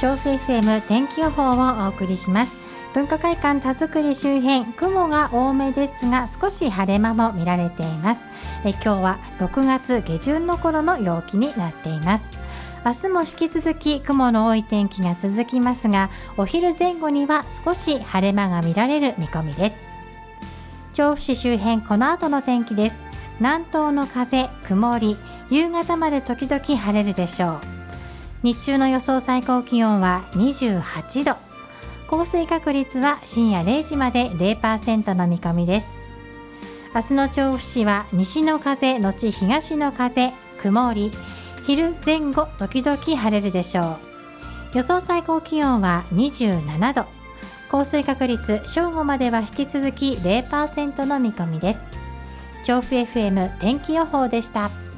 調布 FM 天気予報をお送りします。文化会館田作り周辺、雲が多めですが少し晴れ間も見られています。今日は6月下旬の頃の陽気になっています。明日も引き続き雲の多い天気が続きますが、お昼前後には少し晴れ間が見られる見込みです。調布市周辺、この後の天気です。南東の風、曇り、夕方まで時々晴れるでしょう。日中の予想最高気温は28度。降水確率は深夜0時まで 0% の見込みです。明日の調布市は西の風のち東の風、曇り、昼前後時々晴れるでしょう。予想最高気温は27度。降水確率正午までは引き続き 0% の見込みです。調布 FM 天気予報でした。